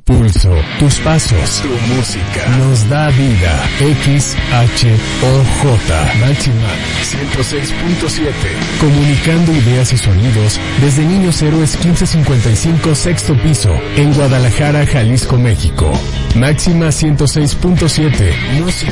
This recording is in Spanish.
pulso, tus pasos, tu música, nos da vida. XHOJ, Máxima 106.7. Comunicando ideas y sonidos desde Niños Héroes 1555, sexto piso, en Guadalajara, Jalisco, México. Máxima 106.7. Música.